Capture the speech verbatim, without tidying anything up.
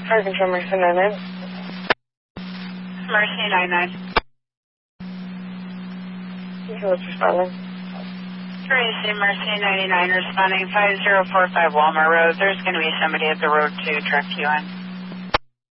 Fire Control, Mercy ninety-nine. Mercy ninety-nine. Okay, what's responding? Tracy, Mercy ninety-nine responding five zero four five Walmart Road. There's going to be somebody at the road to direct you on.